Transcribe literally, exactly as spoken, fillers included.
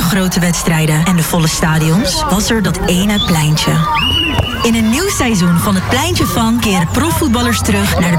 grote wedstrijden en de volle stadions, was er dat ene pleintje. In een nieuw seizoen van het Pleintje van keren profvoetballers terug naar de